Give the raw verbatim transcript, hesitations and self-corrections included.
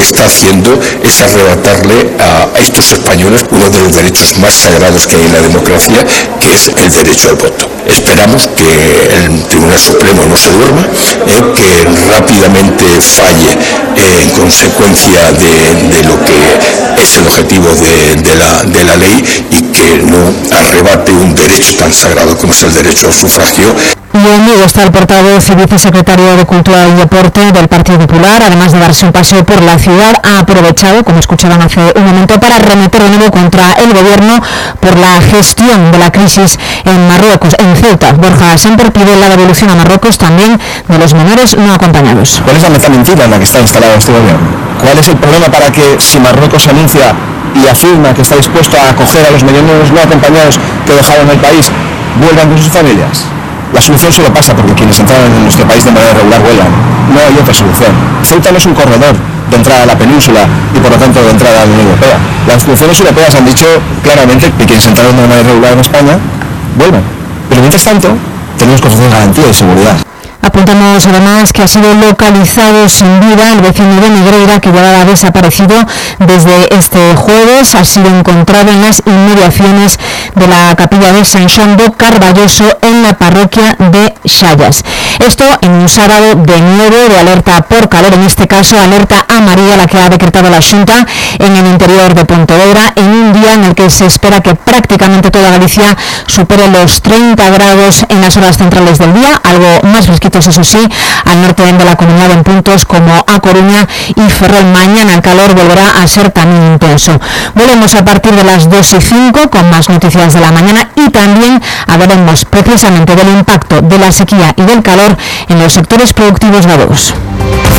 está haciendo es arrebatarle a, a estos españoles uno de los derechos más sagrados que hay en la democracia, que es el derecho al voto. Esperamos que el Tribunal Supremo no se duerma, eh, que rápidamente falle eh, en consecuencia de, de lo que es el objetivo de, de, la, de la ley, y que no arrebate un derecho tan sagrado como es el derecho al sufragio. Y conmigo está el portavoz y vicesecretario de Cultura y Deporte del Partido Popular. Además de darse un paseo por la ciudad, ha aprovechado, como escuchaban hace un momento, para arremeter de nuevo contra el gobierno por la gestión de la crisis en Marruecos, en Ceuta. Borja Semper pide la devolución a Marruecos también de los menores no acompañados. ¿Cuál es la meta mentira en la que está instalado este gobierno? ¿Cuál es el problema para que, si Marruecos anuncia y afirma que está dispuesto a acoger a los menores no acompañados que dejaron el país, vuelvan con sus familias? La solución solo pasa porque quienes entraron en nuestro país de manera regular vuelan. No hay otra solución. Ceuta no es un corredor de entrada a la península y por lo tanto de entrada a la Unión Europea. Las instituciones europeas han dicho claramente que quienes entraron de manera regular en España vuelvan. Pero mientras tanto, tenemos que ofrecer garantía y seguridad. Apuntamos además que ha sido localizado sin vida el vecino de Negreira, que llevaba desaparecido desde este jueves. Ha sido encontrado en las inmediaciones de la capilla de San Xoán do Carballoso, en la parroquia de Xallas. Esto en un sábado de nieve, de alerta por calor, en este caso alerta amarilla, la que ha decretado la Xunta en el interior de Pontevedra, en un día en el que se espera que prácticamente toda Galicia supere los treinta grados en las horas centrales del día, algo más fresquito, eso sí, al norte de la comunidad, en puntos como A Coruña y Ferrol. Mañana el calor volverá a ser también intenso. Volvemos a partir de las dos y cinco con más noticias de la mañana, y también hablaremos precisamente del impacto de la sequía y del calor en los sectores productivos gallegos.